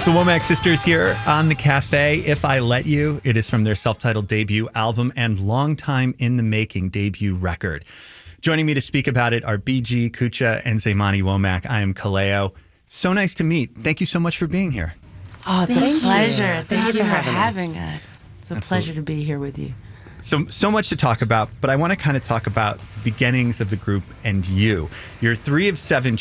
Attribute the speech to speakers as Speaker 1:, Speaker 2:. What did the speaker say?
Speaker 1: The Womack Sisters here on the cafe, If I Let You. It is from their self-titled debut album and long time in the making debut record. Joining me to speak about it are BG, Kucha, and Zaymani Womack. I am Kaleo. So nice to meet. Thank you so much for being here.
Speaker 2: Oh, it's a pleasure. Thank you for
Speaker 3: having
Speaker 2: us. It's a pleasure to be here with you.
Speaker 1: So much to talk about, but I want to kind of talk about the beginnings of the group and you. You're 3 of 7